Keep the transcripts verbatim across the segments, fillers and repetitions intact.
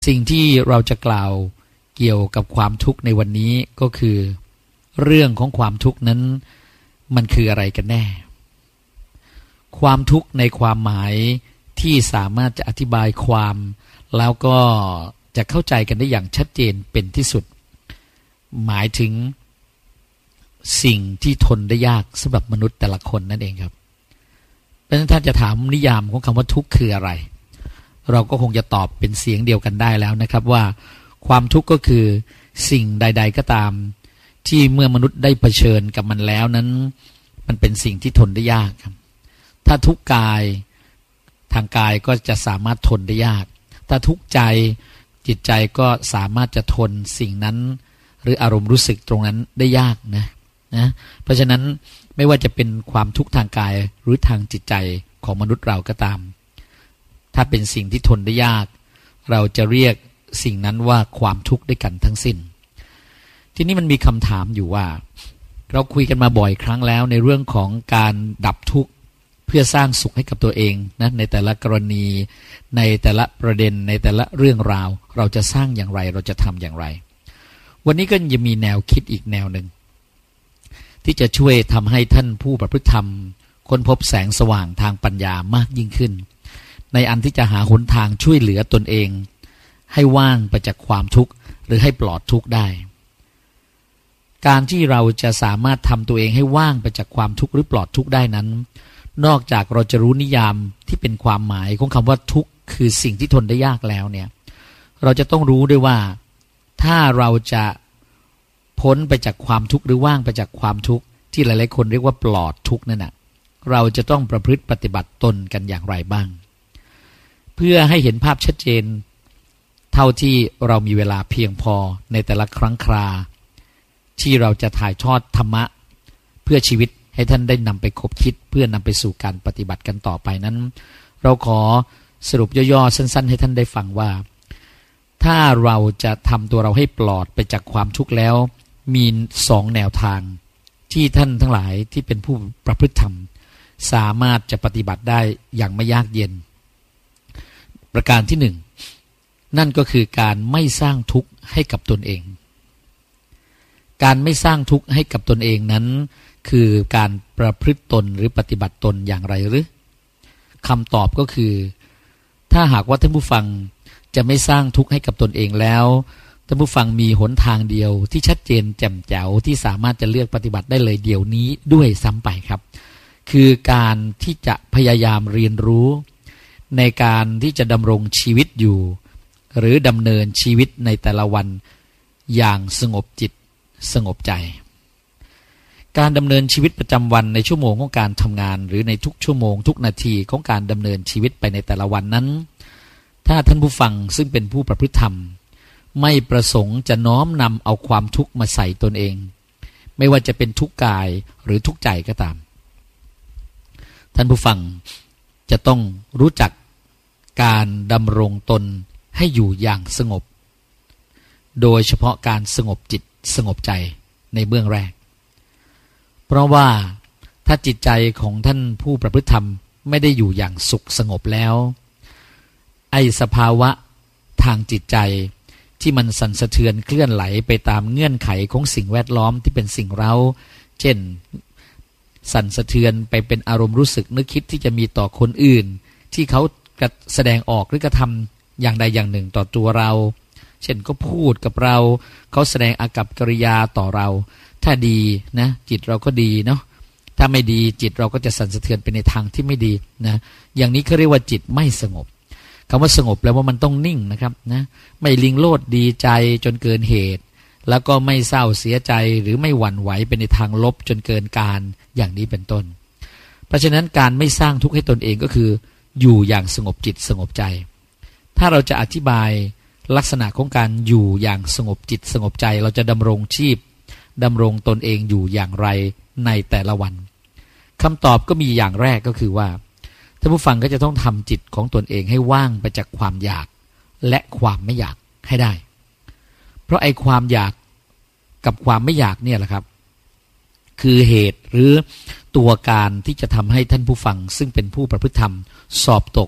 สิ่งที่เราจะกล่าวเกี่ยวกับความทุกข์ในวันนี้ก็คือเรื่องของความทุกข์นั้นมันคืออะไรกันแน่ความทุกข์ในความหมายที่สามารถจะอธิบายความแล้วก็จะเข้าใจกันได้อย่างชัดเจนเป็นที่สุดหมายถึงสิ่งที่ทนได้ยากสำหรับมนุษย์แต่ละคนนั่นเองครับเพราะฉะนั้นถ้าจะถามนิยามของคำว่าทุกข์คืออะไรเราก็คงจะตอบเป็นเสียงเดียวกันได้แล้วนะครับว่าความทุกข์ก็คือสิ่งใดๆก็ตามที่เมื่อมนุษย์ได้เผชิญกับมันแล้วนั้นมันเป็นสิ่งที่ทนได้ยากครับถ้าทุกข์กายทางกายก็จะสามารถทนได้ยากถ้าทุกข์ใจจิตใจก็สามารถจะทนสิ่งนั้นหรืออารมณ์รู้สึกตรงนั้นได้ยากนะนะเพราะฉะนั้นไม่ว่าจะเป็นความทุกข์ทางกายหรือทางจิตใจของมนุษย์เราก็ตามถ้าเป็นสิ่งที่ทนได้ยากเราจะเรียกสิ่งนั้นว่าความทุกข์ด้วยกันทั้งสิ้นทีนี้มันมีคำถามอยู่ว่าเราคุยกันมาบ่อยครั้งแล้วในเรื่องของการดับทุกข์เพื่อสร้างสุขให้กับตัวเองนะในแต่ละกรณีในแต่ละประเด็นในแต่ละเรื่องราวเราจะสร้างอย่างไรเราจะทำอย่างไรวันนี้ก็ยังมีแนวคิดอีกแนวหนึ่งที่จะช่วยทำให้ท่านผู้ประพฤติธรรมค้นพบแสงสว่างทางปัญญามากยิ่งขึ้นในอันที่จะหาหนทางช่วยเหลือตนเองให้ว่างไปจากความทุกข์หรือให้ปลอดทุกข์ได้การที่เราจะสามารถทำตัวเองให้ว่างไปจากความทุกข์หรือปลอดทุกข์ได้นั้นนอกจากเราจะรู้นิยามที่เป็นความหมายของคำว่าทุกข์คือสิ่งที่ทนได้ยากแล้วเนี่ยเราจะต้องรู้ด้วยว่าถ้าเราจะพ้นไปจากความทุกข์หรือว่างไปจากความทุกข์ที่หลายๆคนเรียกว่าปลอดทุกข์นั่นน่ะเราจะต้องประพฤติปฏิบัติตนกันอย่างไรบ้างเพื่อให้เห็นภาพชัดเจนเท่าที่เรามีเวลาเพียงพอในแต่ละครั้งคราที่เราจะถ่ายทอดธรรมะเพื่อชีวิตให้ท่านได้นำไปคบคิดเพื่อนำไปสู่การปฏิบัติกันต่อไปนั้นเราขอสรุปย่อๆสั้นๆให้ท่านได้ฟังว่าถ้าเราจะทำตัวเราให้ปลอดไปจากความทุกข์แล้วมีสองแนวทางที่ท่านทั้งหลายที่เป็นผู้ประพฤติธรรมสามารถจะปฏิบัติได้อย่างไม่ยากเย็นประการที่หนึ่งนั่นก็คือการไม่สร้างทุกข์ให้กับตนเองการไม่สร้างทุกข์ให้กับตนเองนั้นคือการประพฤติตนหรือปฏิบัติตนอย่างไรหรือคำตอบก็คือถ้าหากว่าท่านผู้ฟังจะไม่สร้างทุกข์ให้กับตนเองแล้วท่านผู้ฟังมีหนทางเดียวที่ชัดเจนแจ่มแจ๋วที่สามารถจะเลือกปฏิบัติได้เลยเดี๋ยวนี้ด้วยซ้ำไปครับคือการที่จะพยายามเรียนรู้ในการที่จะดำรงชีวิตอยู่หรือดำเนินชีวิตในแต่ละวันอย่างสงบจิตสงบใจการดำเนินชีวิตประจำวันในชั่วโมงของการทำงานหรือในทุกชั่วโมงทุกนาทีของการดำเนินชีวิตไปในแต่ละวันนั้นถ้าท่านผู้ฟังซึ่งเป็นผู้ประพฤติธรรมไม่ประสงค์จะน้อมนำเอาความทุกข์มาใส่ตนเองไม่ว่าจะเป็นทุกข์กายหรือทุกข์ใจก็ตามท่านผู้ฟังจะต้องรู้จักการดำรงตนให้อยู่อย่างสงบโดยเฉพาะการสงบจิตสงบใจในเบื้องแรกเพราะว่าถ้าจิตใจของท่านผู้ประพฤติธรรมไม่ได้อยู่อย่างสุขสงบแล้วไอ้สภาวะทางจิตใจที่มันสั่นสะเทือนเคลื่อนไหลไปตามเงื่อนไขของสิ่งแวดล้อมที่เป็นสิ่งเร้าเช่นสั่นสะเทือนไปเป็นอารมณ์รู้สึกนึกคิดที่จะมีต่อคนอื่นที่เขาแสดงออกหรือกระทำอย่างใดอย่างหนึ่งต่อตัวเราเช่นก็พูดกับเราเขาแสดงอากัปกิริยาต่อเราถ้าดีนะจิตเราก็ดีเนาะถ้าไม่ดีจิตเราก็จะสั่นสะเทือนไปในทางที่ไม่ดีนะอย่างนี้เขาเรียกว่าจิตไม่สงบคำว่าสงบแล้วว่ามันต้องนิ่งนะครับนะไม่ลิงโลดดีใจจนเกินเหตุแล้วก็ไม่เศร้าเสียใจหรือไม่หวั่นไหวไปในทางลบจนเกินการอย่างนี้เป็นต้นเพราะฉะนั้นการไม่สร้างทุกข์ให้ตนเองก็คืออยู่อย่างสงบจิตสงบใจถ้าเราจะอธิบายลักษณะของการอยู่อย่างสงบจิตสงบใจเราจะดำรงชีพดำรงตนเองอยู่อย่างไรในแต่ละวันคำตอบก็มีอย่างแรกก็คือว่าท่านผู้ฟังก็จะต้องทำจิตของตนเองให้ว่างไปจากความอยากและความไม่อยากให้ได้เพราะไอ้ความอยากกับความไม่อยากเนี่ยแหละครับคือเหตุหรือตัวการที่จะทำให้ท่านผู้ฟังซึ่งเป็นผู้ประพฤติธรรมสอบตก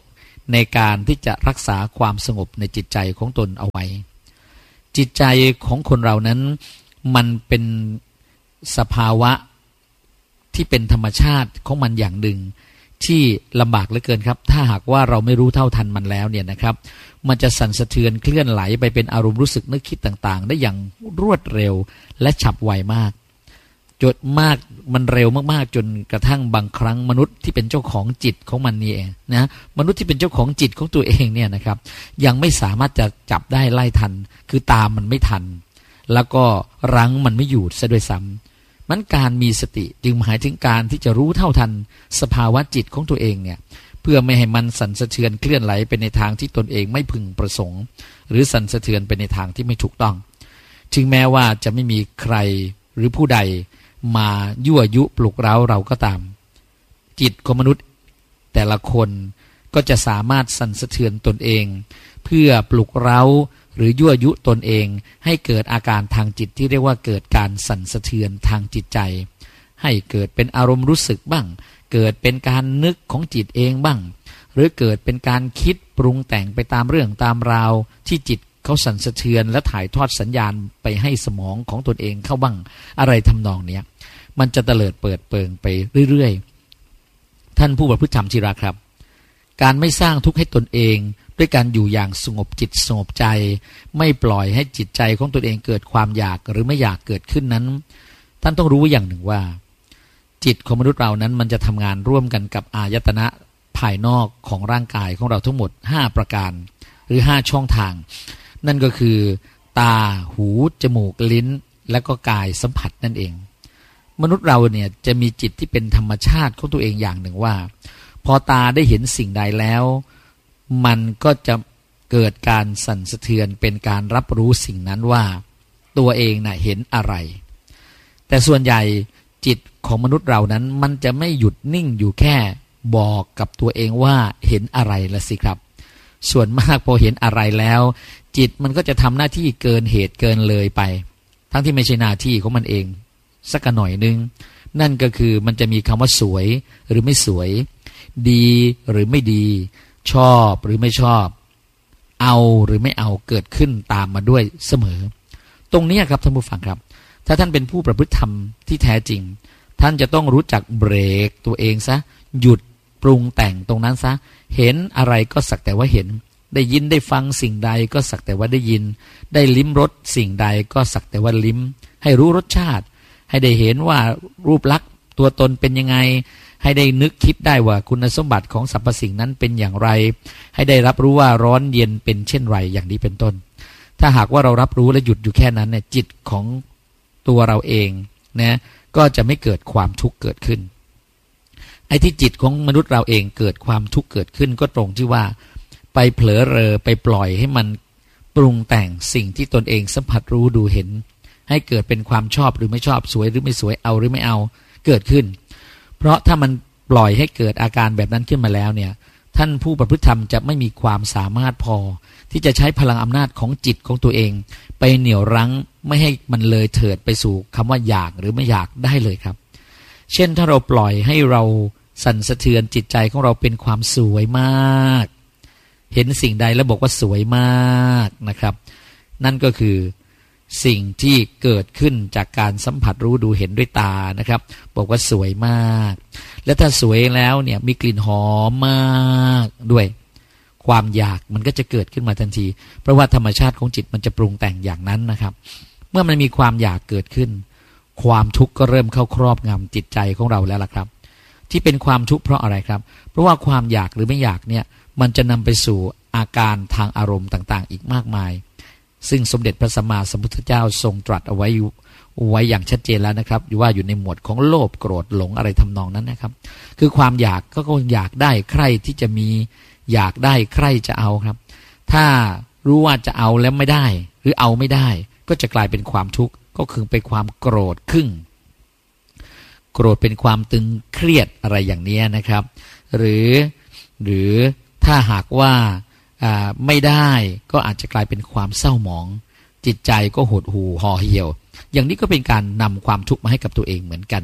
ในการที่จะรักษาความสงบในจิตใจของตนเอาไว้จิตใจของคนเรานั้นมันเป็นสภาวะที่เป็นธรรมชาติของมันอย่างหนึ่งที่ลำบากเหลือเกินครับถ้าหากว่าเราไม่รู้เท่าทันมันแล้วเนี่ยนะครับมันจะสั่นสะเทือนเคลื่อนไหลไปเป็นอารมณ์รู้สึกนึกคิดต่างๆได้อย่างรวดเร็วและฉับไวมากจนมากมันเร็วมากๆจนกระทั่งบางครั้งมนุษย์ที่เป็นเจ้าของจิตของมันนี่เองนะมนุษย์ที่เป็นเจ้าของจิตของตัวเองเนี่ยนะครับยังไม่สามารถจะจับได้ไล่ทันคือตามมันไม่ทันแล้วก็รั้งมันไม่อยู่ซะด้วยซ้ำมันการมีสติจึงหมายถึงการที่จะรู้เท่าทันสภาวะจิตของตัวเองเนี่ยเพื่อไม่ให้มันสั่นสะเทือนเคลื่อนไหลไปในทางที่ตนเองไม่พึงประสงค์หรือสั่นสะเทือนไปในทางที่ไม่ถูกต้องถึงแม้ว่าจะไม่มีใครหรือผู้ใดมายั่วยุปลุกเร้าเราก็ตามจิตของมนุษย์แต่ละคนก็จะสามารถสั่นสะเทือนตนเองเพื่อปลุกเร้าหรือยั่วยุตนเองให้เกิดอาการทางจิตที่เรียกว่าเกิดการสั่นสะเทือนทางจิตใจให้เกิดเป็นอารมณ์รู้สึกบ้างเกิดเป็นการนึกของจิตเองบ้างหรือเกิดเป็นการคิดปรุงแต่งไปตามเรื่องตามราวที่จิตเขาสั่นสะเทือนและถ่ายทอดสัญญาณไปให้สมองของตนเองเข้าบ้างอะไรทำนองเนี้ยมันจะเตลิดเปิดเปิงไปเรื่อยๆท่านผู้ประพฤติธรรมที่รักครับการไม่สร้างทุกข์ให้ตนเองด้วยการอยู่อย่างสงบจิตสงบใจไม่ปล่อยให้จิตใจของตนเองเกิดความอยากหรือไม่อยากเกิดขึ้นนั้นท่านต้องรู้อย่างหนึ่งว่าจิตของมนุษย์เรานั้นมันจะทำงานร่วมกันกับอายตนะภายนอกของร่างกายของเราทั้งหมดห้าประการหรือห้าช่องทางนั่นก็คือตาหูจมูกลิ้นและก็กายสัมผัสนั่นเองมนุษย์เราเนี่ยจะมีจิตที่เป็นธรรมชาติของตัวเองอย่างหนึ่งว่าพอตาได้เห็นสิ่งใดแล้วมันก็จะเกิดการสั่นสะเทือนเป็นการรับรู้สิ่งนั้นว่าตัวเองน่ะเห็นอะไรแต่ส่วนใหญ่จิตของมนุษย์เรานั้นมันจะไม่หยุดนิ่งอยู่แค่บอกกับตัวเองว่าเห็นอะไรละสิครับส่วนมากพอเห็นอะไรแล้วจิตมันก็จะทำหน้าที่เกินเหตุเกินเลยไปทั้งที่ไม่ใช่หน้าที่ของมันเองสักหน่อยนึงนั่นก็คือมันจะมีคำว่าสวยหรือไม่สวยดีหรือไม่ดีชอบหรือไม่ชอบเอาหรือไม่เอาเกิดขึ้นตามมาด้วยเสมอตรงนี้ครับท่านผู้ฟังครับถ้าท่านเป็นผู้ประพฤติธรรมที่แท้จริงท่านจะต้องรู้จักเบรกตัวเองซะหยุดปรุงแต่งตรงนั้นซะเห็นอะไรก็สักแต่ว่าเห็นได้ยินได้ฟังสิ่งใดก็สักแต่ว่าได้ยินได้ลิ้มรสสิ่งใดก็สักแต่ว่าลิ้มให้รู้รสชาติให้ได้เห็นว่ารูปลักษณ์ตัวตนเป็นยังไงให้ได้นึกคิดได้ว่าคุณสมบัติของสรรพสิ่งนั้นเป็นอย่างไรให้ได้รับรู้ว่าร้อนเย็นเป็นเช่นไรอย่างนี้เป็นต้นถ้าหากว่าเรารับรู้และหยุดอยู่แค่นั้นเนี่ยจิตของตัวเราเองนะก็จะไม่เกิดความทุกข์เกิดขึ้นไอ้ที่จิตของมนุษย์เราเองเกิดความทุกข์เกิดขึ้นก็ตรงที่ว่าไปเผลอเรอไปปล่อยให้มันปรุงแต่งสิ่งที่ตนเองสัมผัสรู้ดูเห็นให้เกิดเป็นความชอบหรือไม่ชอบสวยหรือไม่สวยเอาหรือไม่เอาเกิดขึ้นเพราะถ้ามันปล่อยให้เกิดอาการแบบนั้นขึ้นมาแล้วเนี่ยท่านผู้ประพฤติธรรมจะไม่มีความสามารถพอที่จะใช้พลังอำนาจของจิตของตัวเองไปเหนี่ยวรั้งไม่ให้มันเลยเถิดไปสู่คำว่าอยากหรือไม่อยากได้เลยครับเช่นถ้าเราปล่อยให้เราสั่นสะเทือนจิตใจของเราเป็นความสวยมากเห็นสิ่งใดแล้วบอกว่าสวยมากนะครับนั่นก็คือสิ่งที่เกิดขึ้นจากการสัมผัสรู้ดูเห็นด้วยตานะครับบอกว่าสวยมากและถ้าสวยแล้วเนี่ยมีกลิ่นหอมมากด้วยความอยากมันก็จะเกิดขึ้นมาทันทีเพราะว่าธรรมชาติของจิตมันจะปรุงแต่งอย่างนั้นนะครับเมื่อมันมีความอยากเกิดขึ้นความทุกข์ก็เริ่มเข้าครอบงำจิตใจของเราแล้วล่ะครับที่เป็นความทุกข์เพราะอะไรครับเพราะว่าความอยากหรือไม่อยากเนี่ยมันจะนำไปสู่อาการทางอารมณ์ต่างๆอีกมากมายซึ่งสมเด็จพระสัมมาสัมพุทธเจ้าทรงตรัสเอาไว้ไว้อย่างชัดเจนแล้วนะครับว่าอยู่ในหมวดของโลภโกรธหลงอะไรทำนองนั้นนะครับคือความอยากก็คงอยากได้ใครที่จะมีอยากได้ใครจะเอาครับถ้ารู้ว่าจะเอาแล้วไม่ได้หรือเอาไม่ได้ก็จะกลายเป็นความทุกข์ก็คือเป็นความโกรธขึ้นโกรธเป็นความตึงเครียดอะไรอย่างนี้นะครับหรือหรือถ้าหากว่าไม่ได้ก็อาจจะกลายเป็นความเศร้าหมองจิตใจก็หดหู่ห่อเหี่ยวอย่างนี้ก็เป็นการนำความทุกข์มาให้กับตัวเองเหมือนกัน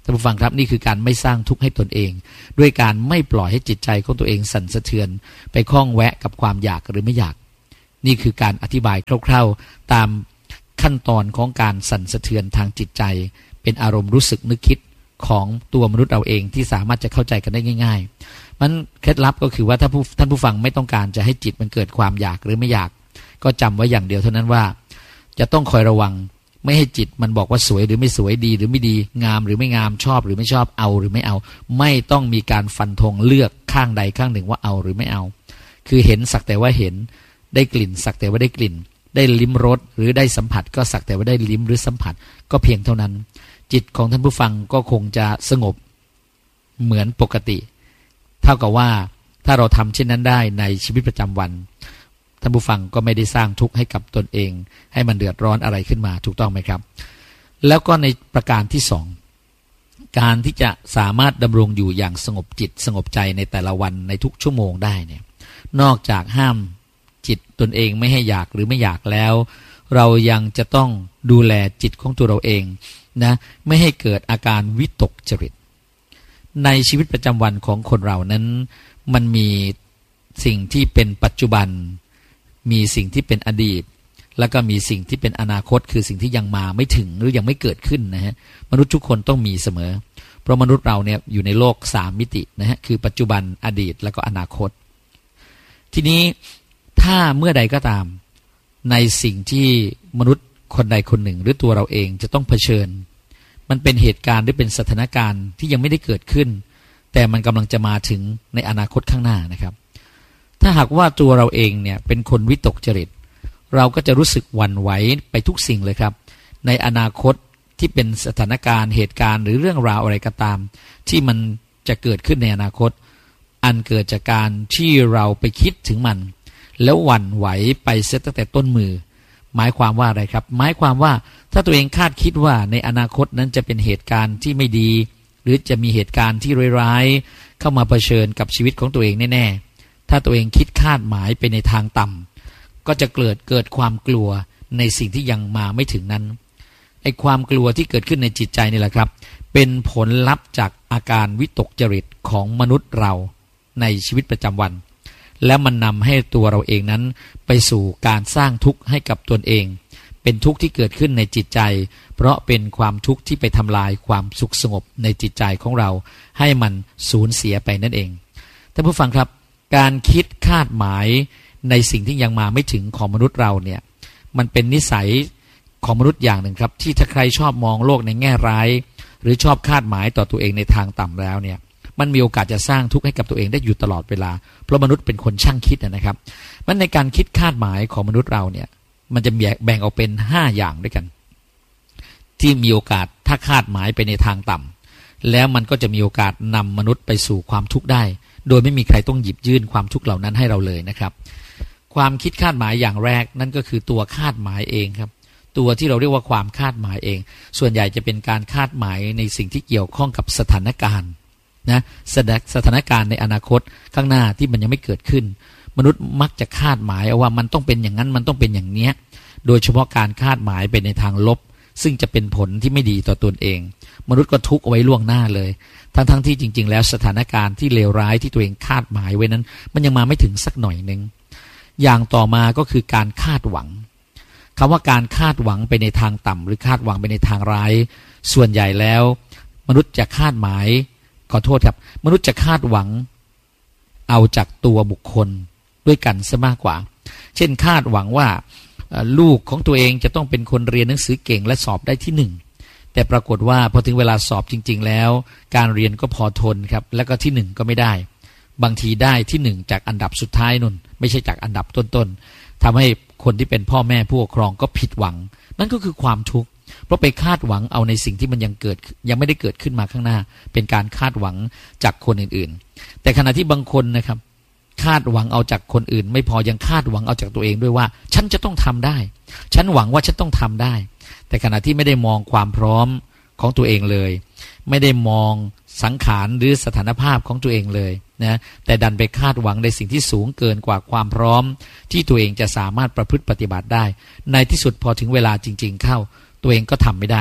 ท่านผู้ฟังครับนี่คือการไม่สร้างทุกข์ให้ตนเองด้วยการไม่ปล่อยให้จิตใจของตัวเองสั่นสะเทือนไปคล้องแวะกับความอยากหรือไม่อยากนี่คือการอธิบายคร่าวๆตามขั้นตอนของการสั่นสะเทือนทางจิตใจเป็นอารมณ์รู้สึกนึกคิดของตัวมนุษย์เราเองที่สามารถจะเข้าใจกันได้ง่ายๆมันเคล็ดลับก็คือว่าถ้าผู้ท่านผู้ฟังไม่ต้องการจะให้จิตมันเกิดความอยากหรือไม่อยากก็จำไว้อย่างเดียวเท่านั้นว่าจะต้องคอยระวังไม่ให้จิตมันบอกว่าสวยหรือไม่สวยดีหรือไม่ดีงามหรือไม่งามชอบหรือไม่ชอบเอาหรือไม่เอาไม่ต้องมีการฟันธงเลือกข้างใดข้างหนึ่งว่าเอาหรือไม่เอาคือเห็นสักแต่ว่าเห็นได้กลิ่นสักแต่ว่าได้กลิ่นได้ลิ้มรสหรือได้สัมผัสก็สักแต่ว่าได้ลิ้มหรือสัมผัสก็เพียงเท่านั้นจิตของท่านผู้ฟังก็คงจะสงบเหมือนปกติเท่ากับว่าถ้าเราทำเช่นนั้นได้ในชีวิตประจำวันท่านผู้ฟังก็ไม่ได้สร้างทุกข์ให้กับตนเองให้มันเดือดร้อนอะไรขึ้นมาถูกต้องไหมครับแล้วก็ในประการที่สองการที่จะสามารถดำรงอยู่อย่างสงบจิตสงบใจในแต่ละวันในทุกชั่วโมงได้เนี่ยนอกจากห้ามจิตตนเองไม่ให้อยากหรือไม่อยากแล้วเรายังจะต้องดูแลจิตของตัวเราเองนะไม่ให้เกิดอาการวิตกจริตในชีวิตประจำวันของคนเรานั้นมันมีสิ่งที่เป็นปัจจุบันมีสิ่งที่เป็นอดีตแล้วก็มีสิ่งที่เป็นอนาคตคือสิ่งที่ยังมาไม่ถึงหรือยังไม่เกิดขึ้นนะฮะมนุษย์ทุกคนต้องมีเสมอเพราะมนุษย์เราเนี่ยอยู่ในโลกสามมิตินะฮะคือปัจจุบันอดีตแล้วก็อนาคตทีนี้ถ้าเมื่อใดก็ตามในสิ่งที่มนุษย์คนใดคนหนึ่งหรือตัวเราเองจะต้องเผชิญมันเป็นเหตุการณ์หรือเป็นสถานการณ์ที่ยังไม่ได้เกิดขึ้นแต่มันกำลังจะมาถึงในอนาคตข้างหน้านะครับถ้าหากว่าตัวเราเองเนี่ยเป็นคนวิตกจริตเราก็จะรู้สึกหวั่นไหวไปทุกสิ่งเลยครับในอนาคตที่เป็นสถานการณ์เหตุการณ์หรือเรื่องราวอะไรก็ตามที่มันจะเกิดขึ้นในอนาคตอันเกิดจากการที่เราไปคิดถึงมันแล้วหวั่นไหวไปเสียตั้งแต่ต้นมือหมายความว่าอะไรครับหมายความว่าถ้าตัวเองคาดคิดว่าในอนาคตนั้นจะเป็นเหตุการณ์ที่ไม่ดีหรือจะมีเหตุการณ์ที่ร้ายๆเข้ามาเผชิญกับชีวิตของตัวเองแน่ๆถ้าตัวเองคิดคาดหมายไปในทางต่ำก็จะเกิดเกิดความกลัวในสิ่งที่ยังมาไม่ถึงนั้นไอ้ความกลัวที่เกิดขึ้นในจิตใจนี่แหละครับเป็นผลลัพธ์จากอาการวิตกจริตของมนุษย์เราในชีวิตประจำวันและมันนำให้ตัวเราเองนั้นไปสู่การสร้างทุกข์ให้กับตนเองเป็นทุกข์ที่เกิดขึ้นในจิตใจเพราะเป็นความทุกข์ที่ไปทำลายความสุขสงบในจิตใจของเราให้มันสูญเสียไปนั่นเองท่านผู้ฟังครับการคิดคาดหมายในสิ่งที่ยังมาไม่ถึงของมนุษย์เราเนี่ยมันเป็นนิสัยของมนุษย์อย่างหนึ่งครับที่ถ้าใครชอบมองโลกในแง่ร้ายหรือชอบคาดหมายต่อตัวเองในทางต่ำแล้วเนี่ยมันมีโอกาสจะสร้างทุกข์ให้กับตัวเองได้อยู่ตลอดเวลาเพราะมนุษย์เป็นคนช่างคิดนะครับมันในการคิดคาดหมายของมนุษย์เราเนี่ยมันจะแบ่งออกเป็นห้าอย่างด้วยกันที่มีโอกาสถ้าคาดหมายไปในทางต่ำแล้วมันก็จะมีโอกาสนำมนุษย์ไปสู่ความทุกข์ได้โดยไม่มีใครต้องหยิบยื่นความทุกข์เหล่านั้นให้เราเลยนะครับความคิดคาดหมายอย่างแรกนั่นก็คือตัวคาดหมายเองครับตัวที่เราเรียกว่าความคาดหมายเองส่วนใหญ่จะเป็นการคาดหมายในสิ่งที่เกี่ยวข้องกับสถานการณ์นะสถานการณ์ในอนาคตข้างหน้าที่มันยังไม่เกิดขึ้นมนุษย์มักจะคาดหมายว่ามันต้องเป็นอย่างนั้นมันต้องเป็นอย่างเนี้ยโดยเฉพาะการคาดหมายไปในทางลบซึ่งจะเป็นผลที่ไม่ดีต่อตนเองมนุษย์ก็ทุกข์เอาไว้ล่วงหน้าเลยทั้งๆที่จริงๆแล้วสถานการณ์ที่เลวร้ายที่ตัวเองคาดหมายไว้นั้นมันยังมาไม่ถึงสักหน่อยนึงอย่างต่อมาก็คือการคาดหวังคำว่าการคาดหวังไปในทางต่ำหรือคาดหวังไปในทางร้ายส่วนใหญ่แล้วมนุษย์จะคาดหมายขอโทษครับมนุษย์จะคาดหวังเอาจากตัวบุคคลด้วยกันซะมากกว่าเช่นคาดหวังว่าลูกของตัวเองจะต้องเป็นคนเรียนหนังสือเก่งและสอบได้ที่หนึ่งแต่ปรากฏว่าพอถึงเวลาสอบจริงๆแล้วการเรียนก็พอทนครับแล้วก็ที่หนึ่งก็ไม่ได้บางทีได้ที่หนึ่งจากอันดับสุดท้ายนุ่นไม่ใช่จากอันดับต้นๆทำให้คนที่เป็นพ่อแม่ผู้ปกครองก็ผิดหวังนั่นก็คือความทุกข์เพราะไปคาดหวังเอาในสิ่งที่มันยังเกิดยังไม่ได้เกิดขึ้นมาข้างหน้าเป็นการคาดหวังจากคนอื่นๆแต่ขณะที่บางคนนะครับคาดหวังเอาจากคนอื่นไม่พอยังคาดหวังเอาจากตัวเองด้วยว่าฉันจะต้องทำได้ฉันหวังว่าฉันต้องทำได้แต่ขณะที่ไม่ได้มองความพร้อมของตัวเองเลยไม่ได้มองสังขารหรือสถานภาพของตัวเองเลยนะแต่ดันไปคาดหวังในสิ่งที่สูงเกินกว่าความพร้อมที่ตัวเองจะสามารถประพฤติปฏิบัติได้ในที่สุดพอถึงเวลาจริงๆเข้าตัวเองก็ทำไม่ได้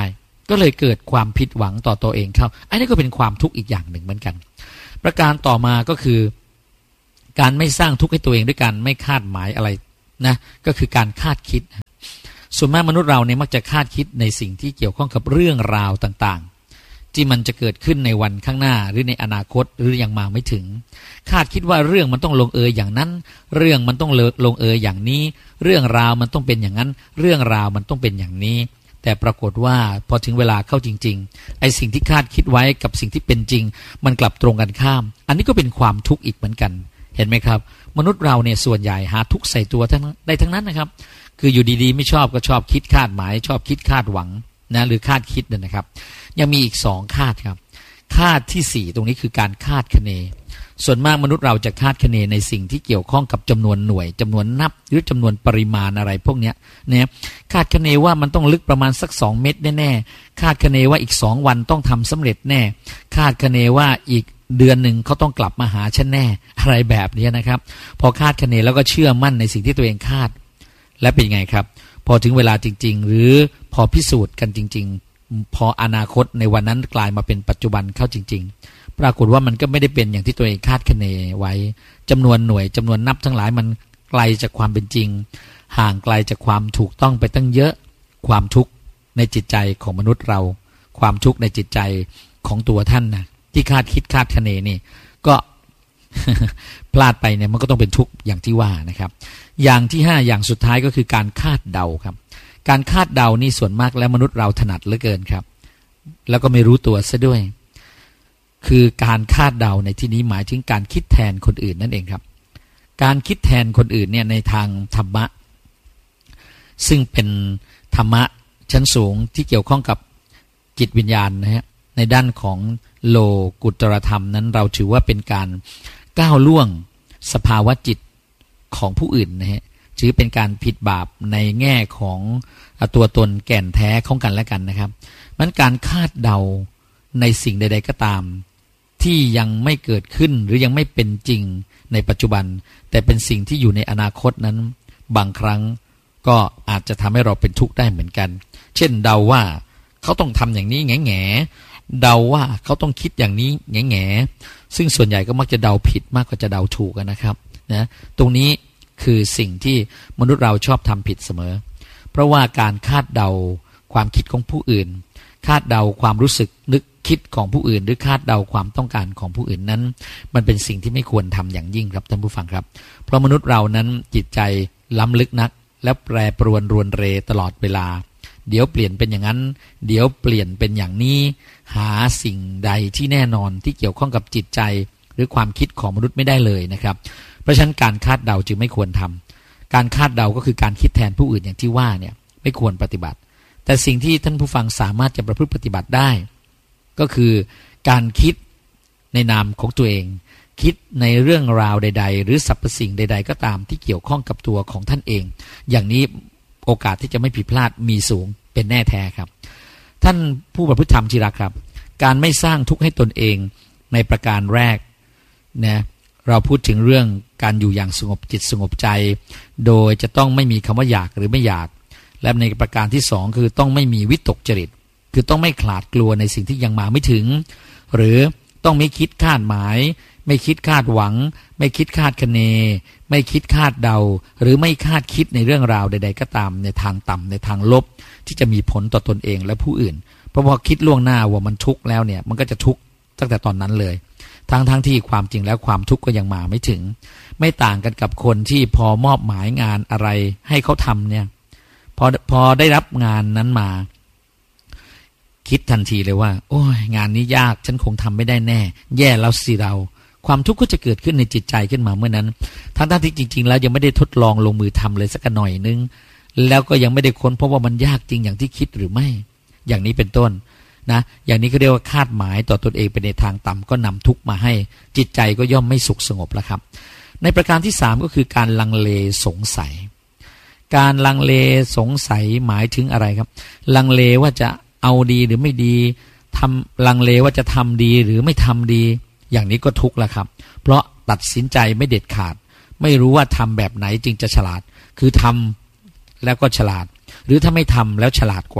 ก็เลยเกิดความผิดหวังต่อตัวเองเข้าอันนี้ก็เป็นความทุกข์อีกอย่างหนึ่งเหมือนกันประการต่อมาก็คือการไม่สร้างทุกข์ให้ตัวเองด้วยการไม่คาดหมายอะไรนะก็คือการคาดคิดส่วนมากมนุษย์เราเนี่ยมักจะคาดคิดในสิ่งที่เกี่ยวข้องกับเรื่องราวต่างๆที่มันจะเกิดขึ้นในวันข้างหน้าหรือในอนาคตหรือยังมาไม่ถึงคาดคิดว่าเรื่องมันต้องลงเอยอย่างนั้นเรื่องมันต้องลงเอยอย่างนี้เรื่องราวมันต้องเป็นอย่างนั้นเรื่องราวมันต้องเป็นอย่างนี้แต่ปรากฏว่าพอถึงเวลาเข้าจริงๆไอ้สิ่งที่คาดคิดไว้กับสิ่งที่เป็นจริงมันกลับตรงกันข้ามอันนี้ก็เป็นความทุกข์อีกเหมือนกันเห็นไหมครับมนุษย์เราเนี่ยส่วนใหญ่หาทุกข์ใส่ตัวทั้งได้ทั้งนั้นนะครับคืออยู่ดีๆไม่ชอบก็ชอบคิดคาดหมายชอบคิดคาดหวังนะหรือคาดคิดเนี่ยนะครับยังมีอีกสองคาดครับคาดที่สี่ตรงนี้คือการคาดคะเนส่วนมากมนุษย์เราจะคาดคะเนในสิ่งที่เกี่ยวข้องกับจำนวนหน่วยจำนวนนับหรือจำนวนปริมาณอะไรพวกเนี้ยเนี่ยคาดคะเนว่ามันต้องลึกประมาณสักสองเมตรแน่ๆคาดคะเนว่าอีกสองวันต้องทำสำเร็จแน่คาดคะเนว่าอีกเดือนหนึ่งเขาต้องกลับมาหาฉันแน่อะไรแบบนี้นะครับพอคาดคะเนแล้วก็เชื่อมั่นในสิ่งที่ตัวเองคาดและเป็นไงครับพอถึงเวลาจริงๆหรือพอพิสูจน์กันจริงๆพออนาคตในวันนั้นกลายมาเป็นปัจจุบันเข้าจริงๆปรากฏว่ามันก็ไม่ได้เป็นอย่างที่ตัวเองคาดคะเนไว้จำนวนหน่วยจำนวนนับทั้งหลายมันไกลจากความเป็นจริงห่างไกลจากความถูกต้องไปตั้งเยอะความทุกข์ในจิตใจของมนุษย์เราความทุกข์ในจิตใจของตัวท่านนะที่คาดคิดคาดคะเนนี่ก็ พลาดไปเนี่ยมันก็ต้องเป็นทุกข์อย่างที่ว่านะครับอย่างที่ห้าอย่างสุดท้ายก็คือการคาดเดาครับการคาดเดานี่ส่วนมากแล้วมนุษย์เราถนัดเหลือเกินครับแล้วก็ไม่รู้ตัวซะด้วยคือการคาดเดาในที่นี้หมายถึงการคิดแทนคนอื่นนั่นเองครับการคิดแทนคนอื่นเนี่ยในทางธรรมะซึ่งเป็นธรรมะชั้นสูงที่เกี่ยวข้องกับจิตวิญญาณนะฮะในด้านของโลกุตตรธรรมนั้นเราถือว่าเป็นการก้าวล่วงสภาวะจิตของผู้อื่นนะฮะถือเป็นการผิดบาปในแง่ของตัวตนแก่นแท้ของกันและกันนะครับมันการคาดเดาในสิ่งใดๆก็ตามที่ยังไม่เกิดขึ้นหรือยังไม่เป็นจริงในปัจจุบันแต่เป็นสิ่งที่อยู่ในอนาคตนั้นบางครั้งก็อาจจะทำให้เราเป็นทุกข์ได้เหมือนกันเช่นเดาว่าเขาต้องทำอย่างนี้แง่แง่เดาว่าเขาต้องคิดอย่างนี้แง่แง่ซึ่งส่วนใหญ่ก็มักจะเดาผิดมากกว่าจะเดาถูกนะครับนะตรงนี้คือสิ่งที่มนุษย์เราชอบทำผิดเสมอเพราะว่าการคาดเดาความคิดของผู้อื่นคาดเดาความรู้สึกนึกคิดของผู้อื่นหรือคาดเดาความต้องการของผู้อื่นนั้นมันเป็นสิ่งที่ไม่ควรทำอย่างยิ่งครับท่านผู้ฟังครับเพราะมนุษย์เรานั้นจิตใจล้ำลึกนักและแปรปรวนรวนเรตลอดเวลาเดี๋ยวเปลี่ยนเป็นอย่างนั้นเดี๋ยวเปลี่ยนเป็นอย่างนี้หาสิ่งใดที่แน่นอนที่เกี่ยวข้องกับจิตใจหรือความคิดของมนุษย์ไม่ได้เลยนะครับเพราะฉะนั้นการคาดเดาจึงไม่ควรทำการคาดเดาก็คือการคิดแทนผู้อื่นอย่างที่ว่าเนี่ยไม่ควรปฏิบัติแต่สิ่งที่ท่านผู้ฟังสามารถจะประพฤติปฏิบัติได้ก็คือการคิดในนามของตัวเองคิดในเรื่องราวใดๆหรือสรรพสิ่งใดๆก็ตามที่เกี่ยวข้องกับตัวของท่านเองอย่างนี้โอกาสที่จะไม่ผิดพลาดมีสูงเป็นแน่แท้ครับท่านผู้ประพฤติธรรมที่รักครับการไม่สร้างทุกข์ให้ตนเองในประการแรกนะเราพูดถึงเรื่องการอยู่อย่างสงบจิตสงบใจโดยจะต้องไม่มีคำว่าอยากหรือไม่อยากและในประการที่สองคือต้องไม่มีวิตกจริตคือต้องไม่ขลาดกลัวในสิ่งที่ยังมาไม่ถึงหรือต้องไม่คิดคาดหมายไม่คิดคาดหวังไม่คิดคาดคะเนไม่คิดคาดเดาหรือไม่คาดคิดในเรื่องราวใดๆก็ตามในทางต่ำในทางลบที่จะมีผลต่อตนเองและผู้อื่นเพราะพอคิดล่วงหน้าว่ามันทุกข์แล้วเนี่ยมันก็จะทุกข์ตั้งแต่ตอนนั้นเลยทั้งทั้งที่ความจริงแล้วความทุกข์ก็ยังมาไม่ถึงไม่ต่างกันกับคนที่พอมอบหมายงานอะไรให้เขาทำเนี่ยพอพอได้รับงานนั้นมาคิดทันทีเลยว่าโอ้ยงานนี้ยากฉันคงทำไม่ได้แน่แย่แล้วสิเราความทุกข์ก็จะเกิดขึ้นในจิตใจขึ้นมาเมื่อนั้นทั้งทั้งที่จริงๆแล้วยังไม่ได้ทดลองลงมือทำเลยสักหน่อยนึงแล้วก็ยังไม่ได้ค้นเพราะว่ามันยากจริงอย่างที่คิดหรือไม่อย่างนี้เป็นต้นนะอย่างนี้ก็เรียกว่าคาดหมายต่อตนเองไปในทางต่ำก็นำทุกข์มาให้จิตใจก็ย่อมไม่สุขสงบแล้วครับในประการที่สามก็คือการลังเลสงสัยการลังเลสงสัยหมายถึงอะไรครับลังเลว่าจะเอาดีหรือไม่ดีทำลังเลว่าจะทำดีหรือไม่ทำดีอย่างนี้ก็ทุกข์แล้วครับเพราะตัดสินใจไม่เด็ดขาดไม่รู้ว่าทำแบบไหนจึงจะฉลาดคือทำแล้วก็ฉลาดหรือถ้าไม่ทำแล้วฉลาดกว่า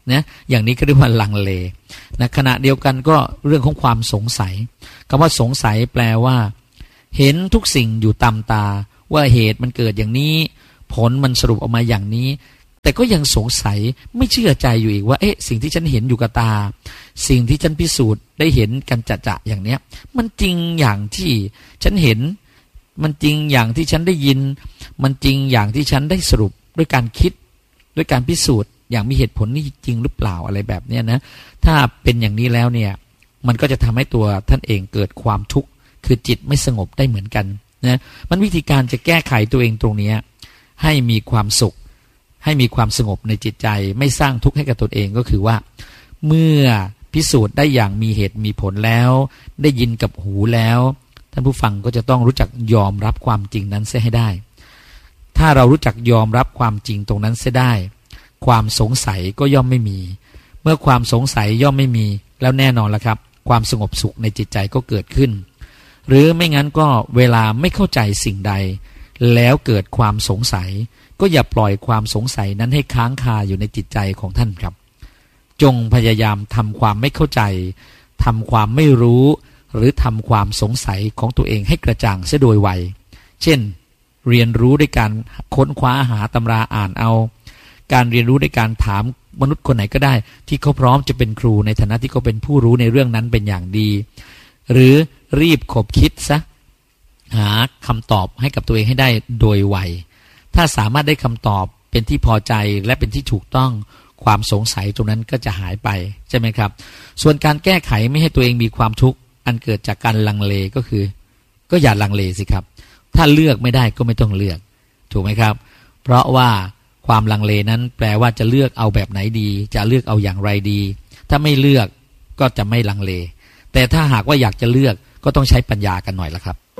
นะอย่างนี้ก็เรียกว่าลังเลนะขณะเดียวกันก็เรื่องของความสงสัยคำว่าสงสัยแปลว่าเห็นทุกสิ่งอยู่ตามตาว่าเหตุมันเกิดอย่างนี้ผลมันสรุปออกมาอย่างนี้แต่ก็ยังสงสัยไม่เชื่อใจอยู่อีกว่าเอ๊ะสิ่งที่ฉันเห็นอยู่กับตาสิ่งที่ฉันพิสูจน์ได้เห็นกันจะๆอย่างเนี้ยมันจริงอย่างที่ฉันเห็นมันจริงอย่างที่ฉันได้ยินมันจริงอย่างที่ฉันได้สรุปด้วยการคิดด้วยการพิสูจน์อย่างมีเหตุผลนี่จริงหรือเปล่าอะไรแบบเนี้ยนะถ้าเป็นอย่างนี้แล้วเนี่ยมันก็จะทำให้ตัวท่านเองเกิดความทุกข์คือจิตไม่สงบได้เหมือนกันนะมันวิธีการจะแก้ไขตัวเองตรงนี้ให้มีความสุขให้มีความสงบในจิตใจไม่สร้างทุกข์ให้กับตนเองก็คือว่าเมื่อพิสูจน์ได้อย่างมีเหตุมีผลแล้วได้ยินกับหูแล้วท่านผู้ฟังก็จะต้องรู้จักยอมรับความจริงนั้นเสียให้ได้ถ้าเรารู้จักยอมรับความจริงตรงนั้นเสียได้ความสงสัยก็ย่อมไม่มีเมื่อความสงสัยย่อมไม่มีแล้วแน่นอนละครับความสงบสุขในจิตใจก็เกิดขึ้นหรือไม่งั้นก็เวลาไม่เข้าใจสิ่งใดแล้วเกิดความสงสัยก็อย่าปล่อยความสงสัยนั้นให้ค้างคาอยู่ในจิตใจของท่านครับจงพยายามทำความไม่เข้าใจทำความไม่รู้หรือทำความสงสัยของตัวเองให้กระจ่างเสียโดยไวเช่นเรียนรู้ด้วยการค้นคว้าหาตำราอ่านเอาการเรียนรู้ด้วยการถามมนุษย์คนไหนก็ได้ที่เขาพร้อมจะเป็นครูในฐานะที่เขาเป็นผู้รู้ในเรื่องนั้นเป็นอย่างดีหรือรีบขบคิดซะหาคำตอบให้กับตัวเองให้ได้โดยไวถ้าสามารถได้คำตอบเป็นที่พอใจและเป็นที่ถูกต้องความสงสัยตรงนั้นก็จะหายไปใช่ไหมครับส่วนการแก้ไขไม่ให้ตัวเองมีความทุกข์อันเกิดจากการลังเลก็คือก็อย่าลังเลสิครับถ้าเลือกไม่ได้ก็ไม่ต้องเลือกถูกไหมครับเพราะว่าความลังเลนั้นแปลว่าจะเลือกเอาแบบไหนดีจะเลือกเอาอย่างไรดีถ้าไม่เลือกก็จะไม่ลังเลแต่ถ้าหากว่าอยากจะเลือกก็ต้องใช้ปัญญากันหน่อยละครับ